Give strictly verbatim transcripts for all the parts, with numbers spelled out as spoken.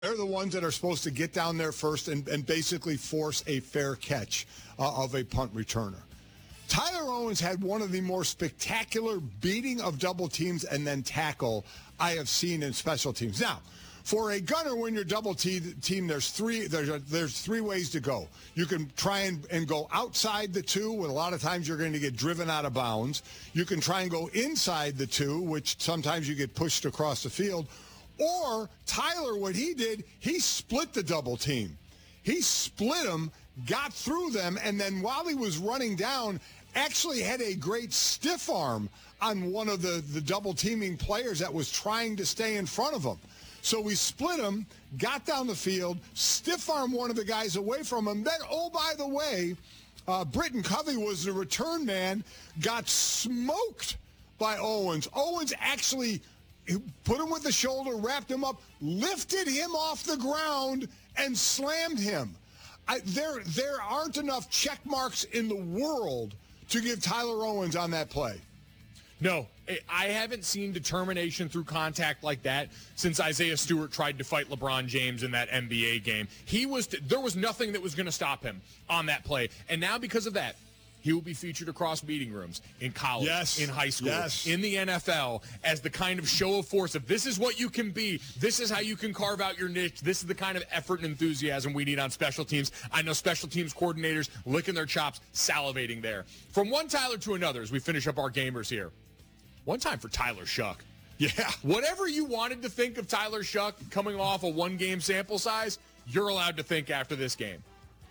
They're the ones that are supposed to get down there first and, and basically force a fair catch uh, of a punt returner. Tyler Owens had one of the more spectacular beating of double teams and then tackle I have seen in special teams. Now, for a gunner when you're double team, there's three there's a, there's three ways to go. You can try and, and go outside the two, and a lot of times you're going to get driven out of bounds. You can try and go inside the two, which sometimes you get pushed across the field. Or Tyler, what he did, he split the double team. He split them, got through them, and then while he was running down, actually had a great stiff arm on one of the, the double teaming players that was trying to stay in front of him. So we split him, got down the field, stiff arm one of the guys away from him. Then, oh, by the way, uh, Britton Covey was the return man, got smoked by Owens. Owens actually put him with the shoulder, wrapped him up, lifted him off the ground, and slammed him. I, there, there aren't enough check marks in the world to give Tyler Owens on that play. No, I haven't seen determination through contact like that since Isaiah Stewart tried to fight LeBron James in that N B A game. He was there was nothing that was going to stop him on that play. And now because of that, he will be featured across meeting rooms in college, yes. in high school, yes. in the N F L as the kind of show of force of this is what you can be. This is how you can carve out your niche. This is the kind of effort and enthusiasm we need on special teams. I know special teams coordinators licking their chops, salivating there. From one Tyler to another as we finish up our gamers here. One time for Tyler Shuck. Yeah. Whatever you wanted to think of Tyler Shuck coming off a one-game sample size, you're allowed to think after this game.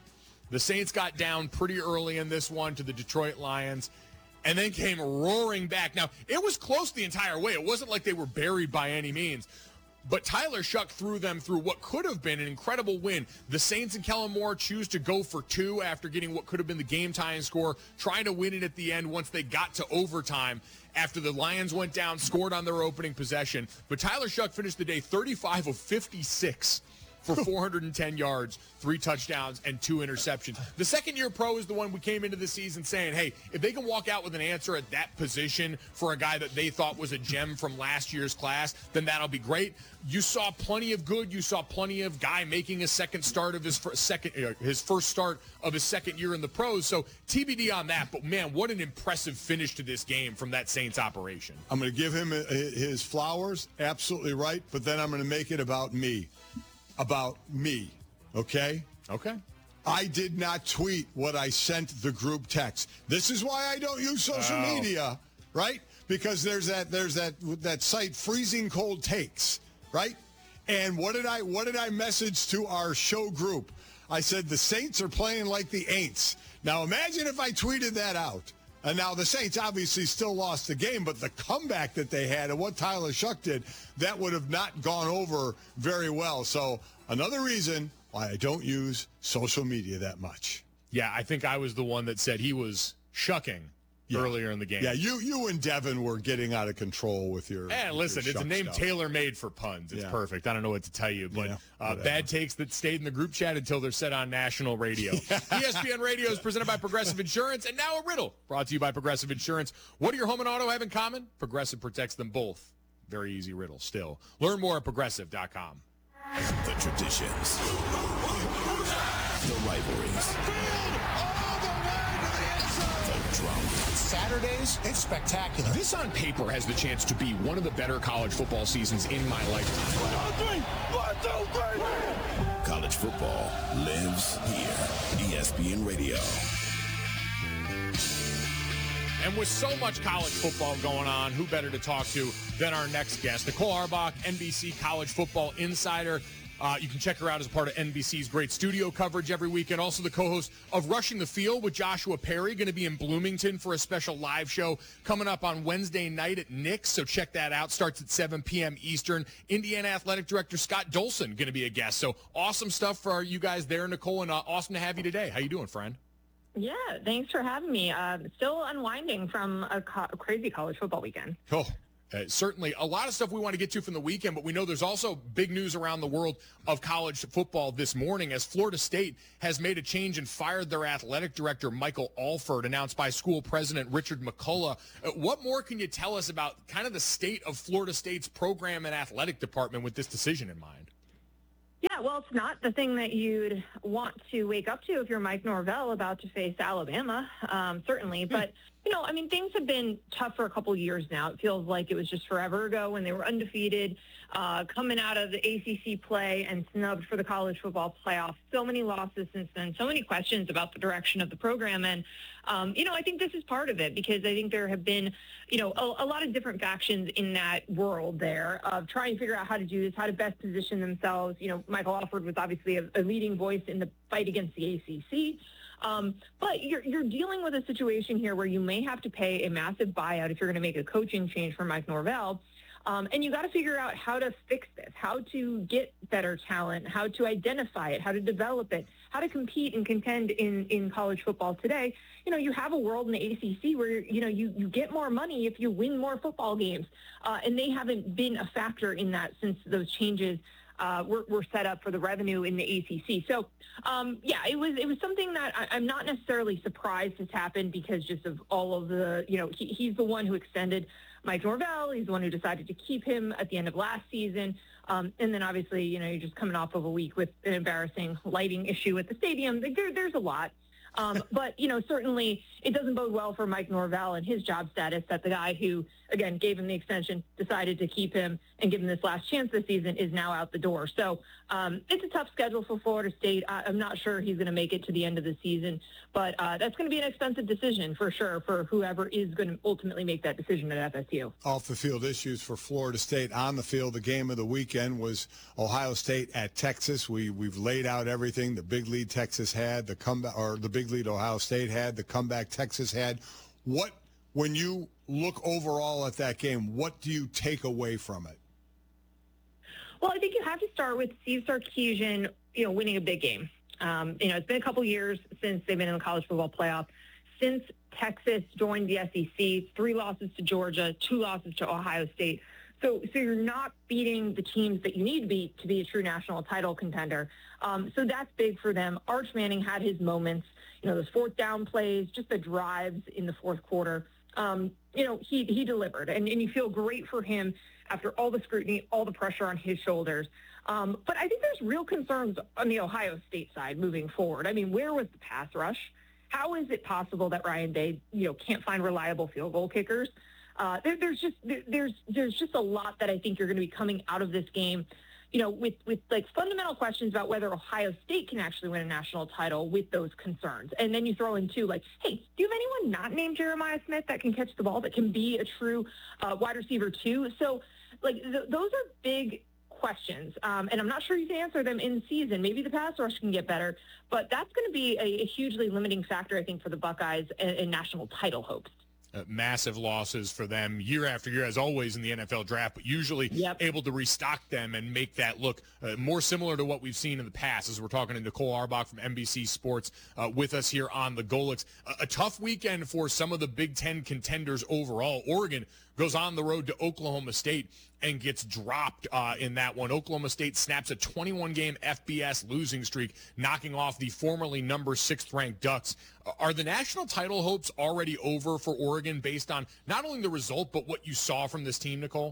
The Saints got down pretty early in this one to the Detroit Lions and then came roaring back. Now, it was close the entire way. It wasn't like they were buried by any means. But Tyler Shuck threw them through what could have been an incredible win. The Saints and Kellen Moore choose to go for two after getting what could have been the game-tying score, trying to win it at the end once they got to overtime after the Lions went down, scored on their opening possession. But Tyler Shuck finished the day thirty-five of fifty-six for four hundred ten yards, three touchdowns, and two interceptions. The second-year pro is the one we came into the season saying, hey, if they can walk out with an answer at that position for a guy that they thought was a gem from last year's class, then that'll be great. You saw plenty of good. You saw plenty of guy making a second start of his first, second, uh, his first start of his second year in the pros. So T B D on that. But, man, what an impressive finish to this game from that Saints operation. I'm going to give him his flowers, absolutely right, but then I'm going to make it about me. About me, okay? Okay. I did not tweet what I sent the group text. This is why I don't use social oh. media, right? Because there's that there's that that site Freezing Cold Takes, right? And what did I what did I message to our show group? I said the Saints are playing like the Aints. Now imagine if I tweeted that out. And now the Saints obviously still lost the game, but the comeback that they had and what Tyler Shuck did, that would have not gone over very well. So another reason why I don't use social media that much. Yeah, I think I was the one that said he was shucking yeah. earlier in the game. Yeah, you you and Devin were getting out of control with your And with listen, your it's a name stuff. tailor-made for puns. It's yeah. perfect. I don't know what to tell you, but yeah, uh, bad takes that stayed in the group chat until they're said on national radio. yeah. E S P N Radio is presented by Progressive Insurance, and now a riddle brought to you by Progressive Insurance. What do your home and auto have in common? Progressive protects them both. Very easy riddle still. Learn more at progressive dot com. The traditions, the rivalries, the drama. Saturdays, it's spectacular. This on paper has the chance to be one of the better college football seasons in my lifetime. One, two, three. College football lives here. E S P N Radio. And with so much college football going on, who better to talk to than our next guest, Nicole Auerbach, N B C College Football Insider. Uh, you can check her out as a part of N B C's great studio coverage every week, and also the co-host of Rushing the Field with Joshua Perry, going to be in Bloomington for a special live show coming up on Wednesday night at Nick's, so check that out. Starts at seven p.m. Eastern. Indiana Athletic Director Scott Dolson going to be a guest. So awesome stuff for you guys there, Nicole, and uh, awesome to have you today. How you doing, friend? Yeah, thanks for having me. Uh, still unwinding from a, co- a crazy college football weekend. Oh, uh, certainly a lot of stuff we want to get to from the weekend, but we know there's also big news around the world of college football this morning as Florida State has made a change and fired their athletic director, Michael Alford, announced by school president Richard McCullough. Uh, what more can you tell us about kind of the state of Florida State's program and athletic department with this decision in mind? Yeah, well, it's not the thing that you'd want to wake up to if you're Mike Norvell about to face Alabama, um, certainly. But, you know, I mean, things have been tough for a couple years now. It feels like it was just forever ago when they were undefeated, uh, coming out of the A C C play and snubbed for the college football playoff. So many losses since then, so many questions about the direction of the program. And, um, you know, I think this is part of it because I think there have been, you know, a, a lot of different factions in that world there of trying to figure out how to do this, how to best position themselves. You know, Michael Alford was obviously a, a leading voice in the fight against the A C C. Um, but you're, you're dealing with a situation here where you may have to pay a massive buyout if you're going to make a coaching change for Mike Norvell. Um, and you got to figure out how to fix this, how to get better talent, how to identify it, how to develop it, how to compete and contend in, in college football today. You know, you have a world in the A C C where, you know, you, you get more money if you win more football games. Uh, and they haven't been a factor in that since those changes uh, were, were set up for the revenue in the A C C. So, um, yeah, it was it was something that I, I'm not necessarily surprised has happened because just of all of the, you know, he, he's the one who extended Mike Norvell. He's the one who decided to keep him at the end of last season. Um, and then obviously, you know, you're just coming off of a week with an embarrassing lighting issue at the stadium. There, there's a lot. Um, but, you know, certainly it doesn't bode well for Mike Norvell and his job status that the guy who, again, gave him the extension, decided to keep him and give him this last chance this season is now out the door. So um, it's a tough schedule for Florida State. I, I'm not sure he's going to make it to the end of the season, but uh, that's going to be an expensive decision for sure for whoever is going to ultimately make that decision at F S U. Off the field issues for Florida State. On the field, the game of the weekend was Ohio State at Texas. We, we've laid out everything. The big lead Texas had, the comeback, or the big lead Ohio State had, the comeback Texas had. What, when you look overall at that game, what do you take away from it? Well, I think you have to start with Steve Sarkisian, you know, winning a big game. Um, you know, it's been a couple years since they've been in the college football playoff. Since Texas joined the S E C, three losses to Georgia, two losses to Ohio State. So, so you're not beating the teams that you need to beat to be a true national title contender. Um, so that's big for them. Arch Manning had his moments, you know, those fourth down plays, just the drives in the fourth quarter. Um, you know, he he delivered, and, and you feel great for him after all the scrutiny, all the pressure on his shoulders. Um, but I think there's real concerns on the Ohio State side moving forward. I mean, where was the pass rush? How is it possible that Ryan Day, you know, can't find reliable field goal kickers? Uh, there, there's just there, there's there's just a lot that I think you're going to be coming out of this game, you know, with with like fundamental questions about whether Ohio State can actually win a national title with those concerns. And then you throw in too, like, hey, do you have anyone not named Jeremiah Smith that can catch the ball, that can be a true uh, wide receiver too? So, like, th- those are big questions, um, and I'm not sure you can answer them in season. Maybe the pass rush can get better, but that's going to be a, a hugely limiting factor, I think, for the Buckeyes in, in national title hopes. Uh, massive losses for them year after year, as always in the N F L draft, but usually yep. able to restock them and make that look uh, more similar to what we've seen in the past. As we're talking to Nicole Arbach from N B C Sports uh, with us here on the Golics. A, a tough weekend for some of the Big Ten contenders overall. Oregon goes on the road to Oklahoma State and gets dropped uh, in that one. Oklahoma State snaps a twenty-one game F B S losing streak, knocking off the formerly number sixth-ranked Ducks. Are the national title hopes already over for Oregon based on not only the result, but what you saw from this team, Nicole?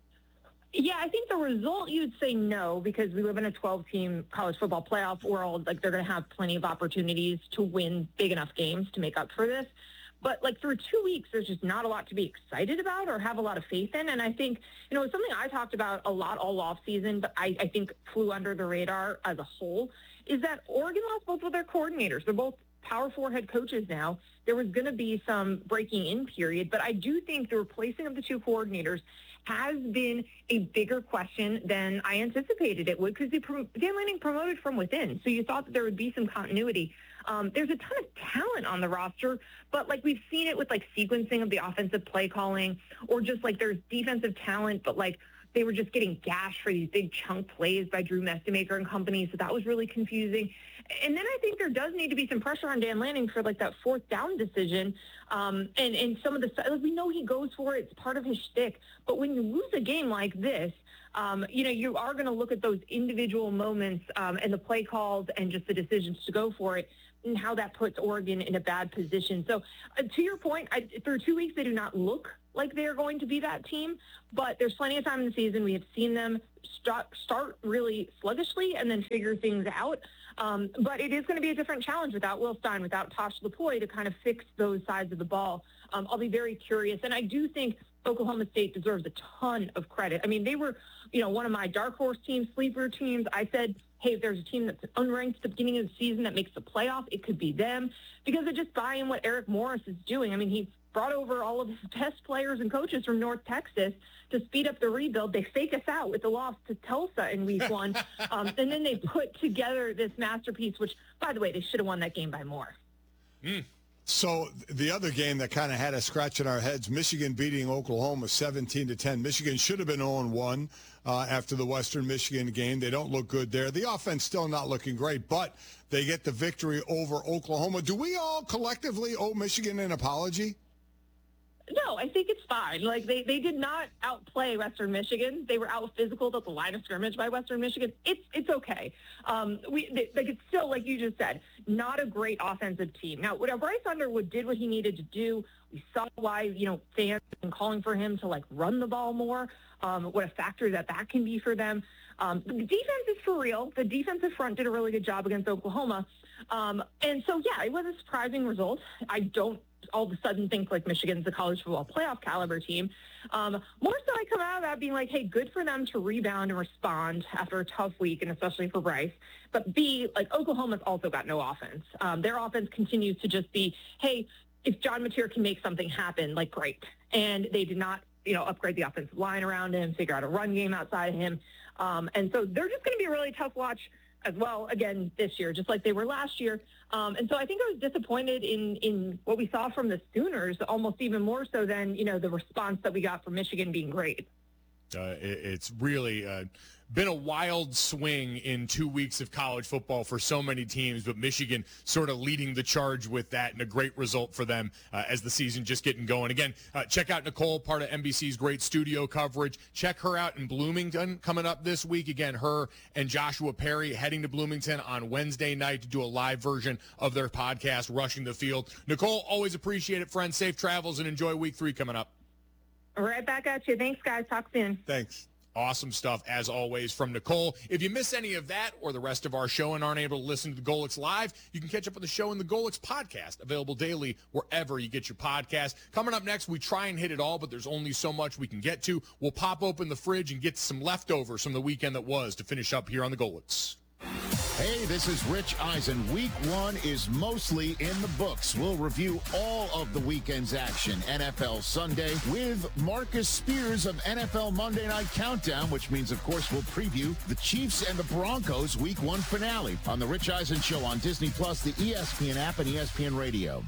Yeah, I think the result, you'd say no, because we live in a twelve-team college football playoff world. Like, they're going to have plenty of opportunities to win big enough games to make up for this. But, like, through two weeks, there's just not a lot to be excited about or have a lot of faith in. And I think, you know, it's something I talked about a lot all offseason, but I, I think flew under the radar as a whole, is that Oregon lost both of their coordinators. They're both Power Four head coaches now. There was going to be some breaking in period, but I do think the replacing of the two coordinators has been a bigger question than I anticipated it would, because Dan Lanning promoted from within. So you thought that there would be some continuity. Um, there's a ton of talent on the roster, but like we've seen it with like sequencing of the offensive play calling, or just like there's defensive talent, but like they were just getting gashed for these big chunk plays by Drew Mestemaker and company. So that was really confusing. And then I think there does need to be some pressure on Dan Lanning for like that fourth down decision. Um, and, and some of the, like, we know he goes for it. It's part of his shtick. But when you lose a game like this, um, you know, you are going to look at those individual moments um, and the play calls and just the decisions to go for it, and how that puts Oregon in a bad position. So uh, to your point, I, through two weeks, they do not look like they're going to be that team, but there's plenty of time in the season. We have seen them start, start really sluggishly and then figure things out. Um, but it is going to be a different challenge without Will Stein, without Tosh Lupoi to kind of fix those sides of the ball. Um, I'll be very curious. And I do think Oklahoma State deserves a ton of credit. I mean, they were, you know, one of my dark horse teams, sleeper teams. I said, hey, if there's a team that's unranked at the beginning of the season that makes the playoff, it could be them, because of just buying what Eric Morris is doing. I mean, he brought over all of his best players and coaches from North Texas to speed up the rebuild. They fake us out with the loss to Tulsa in week one. um, and then they put together this masterpiece, which, by the way, they should have won that game by more. Mm. So the other game that kind of had us scratching our heads, Michigan beating Oklahoma seventeen to ten. Michigan should have been oh and one uh, after the Western Michigan game. They don't look good there. The offense still not looking great, but they get the victory over Oklahoma. Do we all collectively owe Michigan an apology? No, I think it's fine. Like, they, they did not outplay Western Michigan. They were out physical at the line of scrimmage by Western Michigan. It's it's okay. Um, we they, like it's still, like you just said, not a great offensive team. Now, when Bryce Underwood did what he needed to do, we saw why, you know, fans have been calling for him to, like, run the ball more, um, what a factor that that can be for them. Um, the defense is for real. The defensive front did a really good job against Oklahoma. Um, and so, yeah, it was a surprising result. I don't all of a sudden think like Michigan's a college football playoff caliber team. Um, more so I come out of that being like, hey, good for them to rebound and respond after a tough week, and especially for Bryce. But B, like Oklahoma's also got no offense. Um, their offense continues to just be, hey, if John Mateer can make something happen, like great. And they did not, you know, upgrade the offensive line around him, figure out a run game outside of him. Um, and so they're just going to be a really tough watch as well, again, this year, just like they were last year. Um, and so I think I was disappointed in, in what we saw from the Sooners, almost even more so than, you know, the response that we got from Michigan being great. Uh, it, it's really uh, been a wild swing in two weeks of college football for so many teams, but Michigan sort of leading the charge with that, and a great result for them uh, as the season just getting going. Again, uh, check out Nicole, part of N B C's great studio coverage. Check her out in Bloomington coming up this week. Again, her and Joshua Perry heading to Bloomington on Wednesday night to do a live version of their podcast, Rushing the Field. Nicole, always appreciate it, friend. Safe travels and enjoy week three coming up. Right back at you. Thanks, guys. Talk soon. Thanks. Awesome stuff, as always, from Nicole. If you miss any of that or the rest of our show and aren't able to listen to the Golix Live, you can catch up with the show in the Golix podcast, available daily wherever you get your podcast. Coming up next, we try and hit it all, but there's only so much we can get to. We'll pop open the fridge and get some leftovers from the weekend that was to finish up here on the Golix. Hey, this is Rich Eisen. Week one is mostly in the books. We'll review all of the weekend's action. N F L Sunday with Marcus Spears of N F L Monday Night Countdown, which means, of course, we'll preview the Chiefs and the Broncos week one finale on the Rich Eisen Show on Disney Plus, the E S P N app, and E S P N Radio.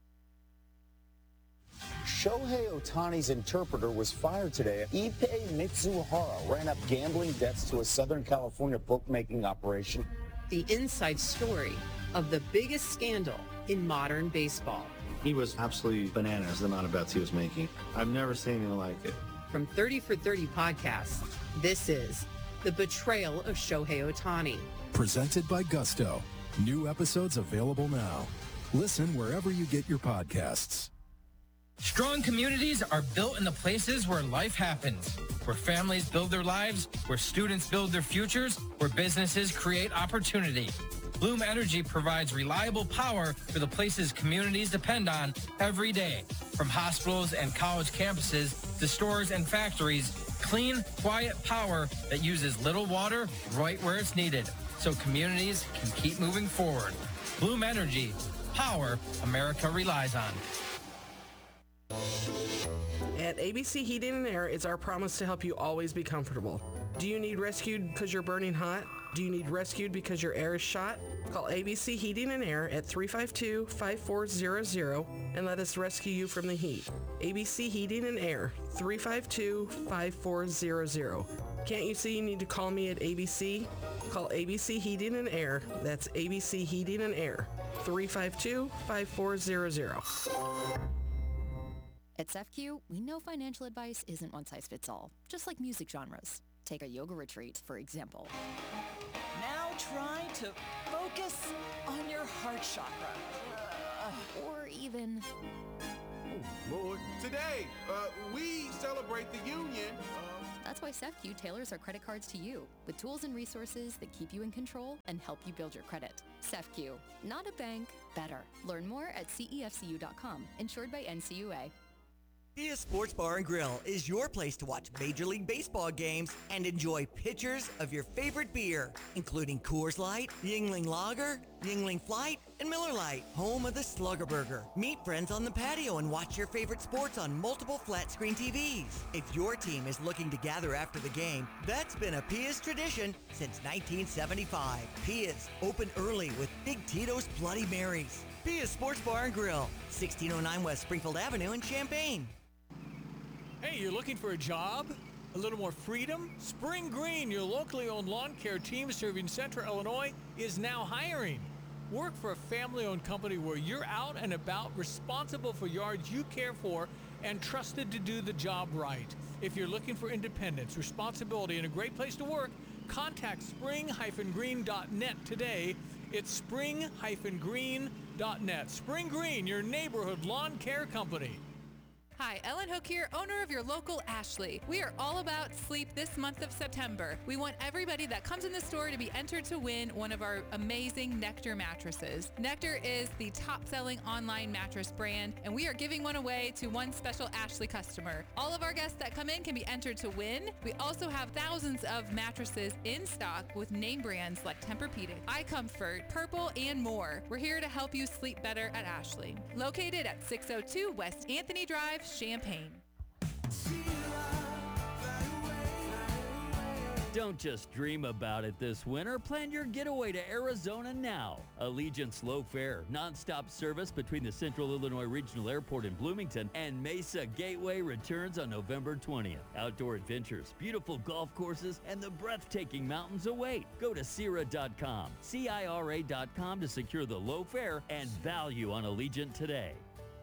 Shohei Ohtani's interpreter was fired today. Ippei Mitsuhara ran up gambling debts to a Southern California bookmaking operation. The inside story of the biggest scandal in modern baseball. He was absolutely bananas, the amount of bets he was making. I've never seen anything like it. From thirty for thirty podcasts, this is The Betrayal of Shohei Ohtani. Presented by Gusto. New episodes available now. Listen wherever you get your podcasts. Strong communities are built in the places where life happens, where families build their lives, where students build their futures, where businesses create opportunity. Bloom Energy provides reliable power for the places communities depend on every day. From hospitals and college campuses to stores and factories, clean, quiet power that uses little water right where it's needed, so communities can keep moving forward. Bloom Energy, power America relies on. At A B C Heating and Air, it's our promise to help you always be comfortable. Do you need rescued because you're burning hot? Do you need rescued because your air is shot? Call A B C Heating and Air at three five two, five four zero zero and let us rescue you from the heat. A B C Heating and Air, three five two, five four zero zero. Can't you see you need to call me at A B C? Call A B C Heating and Air. That's A B C Heating and Air, three five two, five four zero zero. At S E F Q, we know financial advice isn't one size fits all, just like music genres. Take a yoga retreat, for example. Now try to focus on your heart chakra. Or even Lord. Today, uh, we celebrate the union. Uh, That's why SEFCU tailors our credit cards to you with tools and resources that keep you in control and help you build your credit. SEFCU, not a bank, better. Learn more at C E F C U dot com. Insured by N C U A. Pia Sports Bar and Grill is your place to watch Major League Baseball games and enjoy pitchers of your favorite beer, including Coors Light, Yuengling Lager, Yuengling Flight, and Miller Lite, home of the Slugger Burger. Meet friends on the patio and watch your favorite sports on multiple flat-screen T Vs. If your team is looking to gather after the game, that's been a Pia's tradition since nineteen seventy-five. Pia's, open early with Big Tito's Bloody Marys. Pia's Sports Bar and Grill, sixteen oh nine West Springfield Avenue in Champaign. Hey, you're looking for a job? A little more freedom? Spring Green, your locally owned lawn care team serving Central Illinois, is now hiring. Work for a family-owned company where you're out and about, responsible for yards you care for, and trusted to do the job right. If you're looking for independence, responsibility, and a great place to work, contact spring dash green dot net today. It's spring dash green dot net. Spring Green, your neighborhood lawn care company. Hi, Ellen Hook here, owner of your local Ashley. We are all about sleep this month of September. We want everybody that comes in the store to be entered to win one of our amazing Nectar mattresses. Nectar is the top-selling online mattress brand, and we are giving one away to one special Ashley customer. All of our guests that come in can be entered to win. We also have thousands of mattresses in stock with name brands like Tempur-Pedic, iComfort, Purple, and more. We're here to help you sleep better at Ashley. Located at six oh two West Anthony Drive, Champaign. Don't just dream about it this winter. Plan your getaway to Arizona now. Allegiant Slow Fare, nonstop service between the Central Illinois Regional Airport in Bloomington and Mesa Gateway returns on November twentieth. Outdoor adventures, beautiful golf courses, and the breathtaking mountains await. Go to Cira dot com, C I R A dot com to secure the low fare and value on Allegiant today.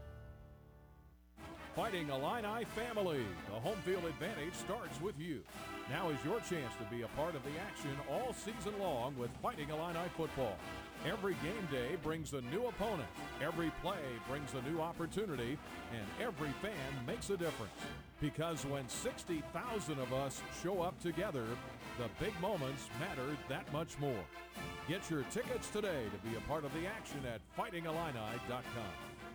Fighting Illini family. The home field advantage starts with you. Now is your chance to be a part of the action all season long with Fighting Illini football. Every game day brings a new opponent. Every play brings a new opportunity. And every fan makes a difference. Because when sixty thousand of us show up together, the big moments matter that much more. Get your tickets today to be a part of the action at fighting illini dot com.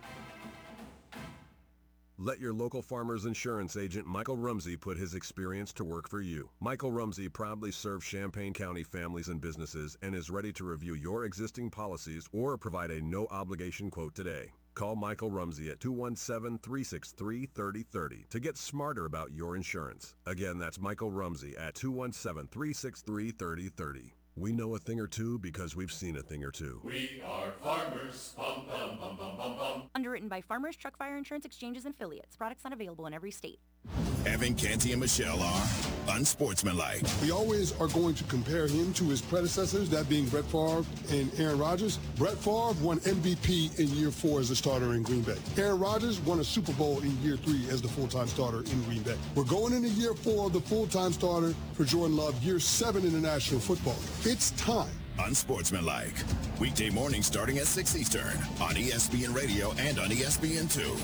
Let your local Farmers Insurance agent Michael Rumsey put his experience to work for you. Michael Rumsey proudly serves Champaign County families and businesses and is ready to review your existing policies or provide a no-obligation quote today. Call Michael Rumsey at two one seven, three six three, three oh three oh to get smarter about your insurance. Again, that's Michael Rumsey at two one seven, three six three, three oh three oh. We know a thing or two because we've seen a thing or two. We are farmers. Bum, bum, bum, bum, bum, bum. Underwritten by Farmers Truck Fire Insurance Exchanges and Affiliates. Products not available in every state. Evan Canty and Michelle are unsportsmanlike. We always are going to compare him to his predecessors, that being Brett Favre and Aaron Rodgers. Brett Favre won M V P in year four as a starter in Green Bay. Aaron Rodgers won a Super Bowl in year three as the full-time starter in Green Bay. We're going into year four of the full-time starter for Jordan Love, year seven in the National Football League. It's time. Unsportsmanlike. Weekday mornings starting at six Eastern on E S P N Radio and on E S P N two.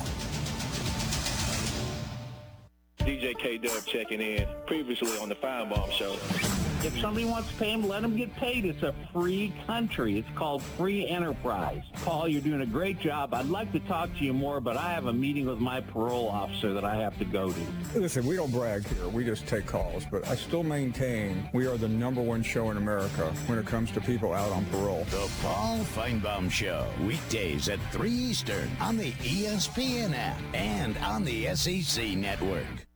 D J K-Dub checking in, previously on the Firebomb Show. If somebody wants to pay him, let him get paid. It's a free country. It's called free enterprise. Paul, you're doing a great job. I'd like to talk to you more, but I have a meeting with my parole officer that I have to go to. Listen, we don't brag here. We just take calls. But I still maintain we are the number one show in America when it comes to people out on parole. The Paul Finebaum Show, weekdays at three Eastern on the E S P N app and on the S E C network.